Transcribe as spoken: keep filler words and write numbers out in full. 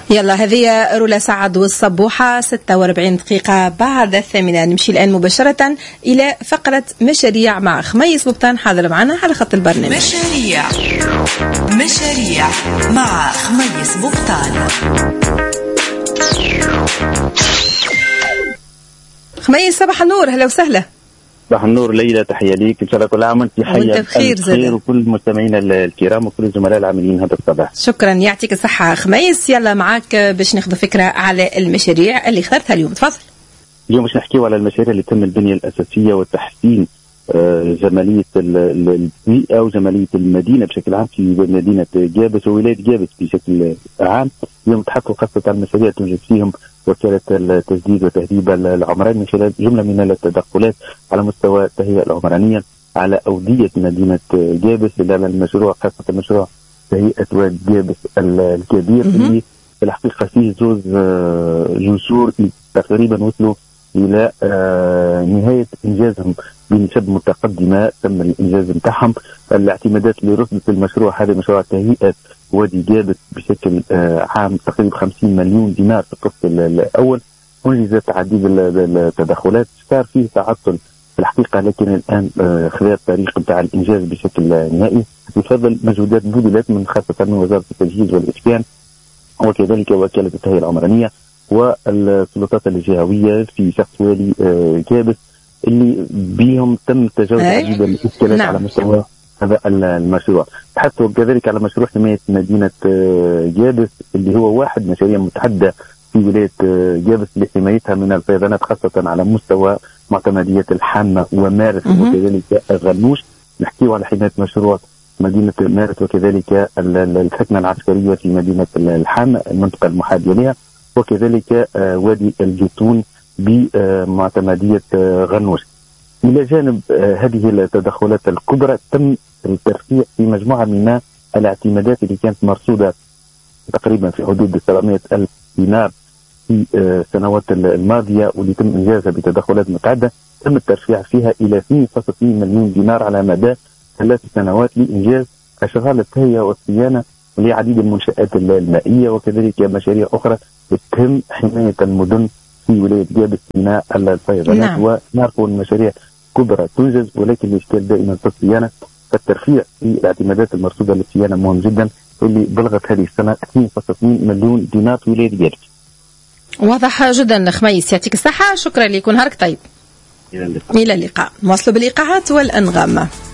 يلا هذه رولا سعد والصبوحة. ستة وأربعين دقيقة بعد الثامنة. نمشي الآن مباشرة إلى فقرة مشاريع مع خميس بوبطان حاضر معنا على خط البرنامج. مشاريع مشاريع مع خميس بوبطان. خميس صباح النور، هلا وسهلا. صباح النور ليلى، تحية ليك، إن شاء الله كل عام وأنت بخير. وأنت بخير زاد، وكل المستمعين الكرام وكل الزملاء العاملين هذا الصباح. شكرا، يعطيك الصحة خميس. يلا معك باش ناخذ فكرة على المشاريع اللي اخترتها اليوم، تفضل. اليوم باش نحكيو على المشاريع اللي تم البنية الأساسية وتحسين جمالية البيئة وجمالية المدينة بشكل عام في مدينة جابس وولاية جابس بشكل عام. اليوم تحققوا خاصة المشاريع توجد فيهم وكالة التجديد والتهذيب العمراني من خلال جملة من التدخلات على مستوى التهيئة العمرانية على أودية مدينة جابس. على المشروع خاصة مشروع تهيئة واد جابس الكبير اللي في الحقيقة فيه زوز جسور تقريبا وصلوا إلى نهاية إنجازهم بنسب متقدمة. تم الإنجاز نتاعهم. الاعتمادات اللي رصدت المشروع هذا مشروع تهيئة وادي جابس بشكل عام تقريبا خمسين مليون دينار في القسط الأول. أنجزت عديد التدخلات، صار فيه تعطل في الحقيقة لكن الآن خلال الطريق نتاع الإنجاز بشكل نهائي. يفضل مجهودات بذلت من خاصة من وزارة التجهيز والإسكان وكذلك وكالة التهيئة العمرانية والسلطات الجهوية في شخص والي جابس اللي بهم تم تجاوز عديد الإشكالات نعم. على مستوى هذا المشروع. حتى كذلك على مشروع حماية مدينة جابس اللي هو واحد مشاريع متعددة في ولاية جابس لحمايتها من الفيضانات خاصة على مستوى معتمدية الحامة ومارس وكذلك الغنوش. نحكيه على حماية مشروع مدينة مارس وكذلك الحكمة العسكرية في مدينة الحامة المنطقة المحاذية لها وكذلك وادي الجتون بمعتمدية غنوش. إلى جانب هذه التدخلات الكبرى تم الترفيع في مجموعة من الاعتمادات اللي كانت مرصودة تقريبا في حدود سبعمائة ألف دينار في السنوات الماضية واللي تم إنجازها بتدخلات متعددة. تم الترفيع فيها إلى اثنين فاصلة اثنين مليون دينار على مدى ثلاث سنوات لإنجاز أشغال التهيئة والصيانة لعديد المنشآت المائية وكذلك مشاريع أخرى تهم حماية المدن في ولاية جابس من الفيضانات. نعم. ونعرف المشاريع كبرى تنجز ولكن الإشكال دائما في الصيانة. فالترفيع في الاعتمادات المرصودة للصيانة مهم جدا واللي بلغت هذه السنة اثنين فاصلة اثنين مليون دينار في ولاية جابس. واضح جدا خميس، يعطيك الصحة، شكرا لك ونهارك طيب. إلى اللقاء. إلى اللقاء. نواصلوا بالإيقاعات والأنغام.